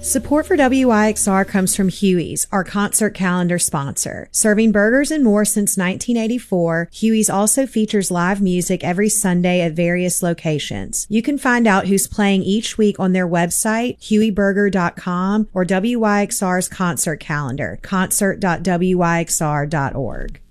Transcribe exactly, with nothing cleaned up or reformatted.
Support for W I X R comes from Huey's, our concert calendar sponsor. Serving burgers and more since nineteen eighty-four, Huey's also features live music every Sunday at various locations. You can find out who's playing each week on their website, huey burger dot com, or W I X R's concert calendar, concert dot w i x r dot org.